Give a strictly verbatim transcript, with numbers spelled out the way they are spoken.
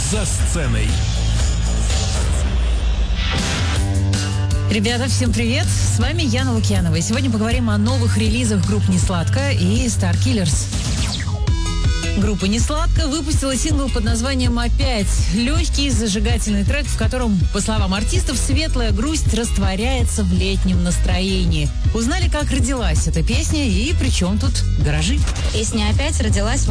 За сценой. Ребята, всем привет! С вами Яна Лукьянова. И сегодня поговорим о новых релизах групп «Несладко» и «Старкиллерс». Группа «Несладко» выпустила сингл под названием «Опять». Легкий, зажигательный трек, в котором, по словам артистов, светлая грусть растворяется в летнем настроении. Узнали, как родилась эта песня и при чем тут гаражи. Песня «Опять» родилась